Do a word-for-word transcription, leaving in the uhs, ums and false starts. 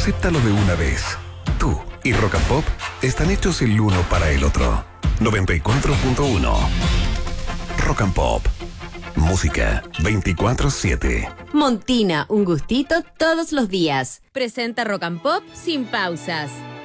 acéptalo de una vez. Tú y Rock and Pop están hechos el uno para el otro. noventa y cuatro punto uno. Rock and Pop. Música veinticuatro siete. Montina, un gustito todos los días. Presenta Rock and Pop sin pausas.